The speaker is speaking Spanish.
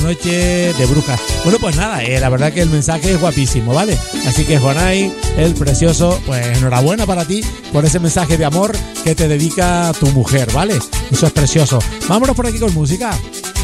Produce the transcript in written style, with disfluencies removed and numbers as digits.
noche de brujas. Bueno, pues nada, la verdad que el mensaje es guapísimo, ¿vale? Así que Jonay, el precioso, pues enhorabuena para ti por ese mensaje de amor que te dedica tu mujer, ¿vale? Eso es precioso. Vámonos por aquí con música.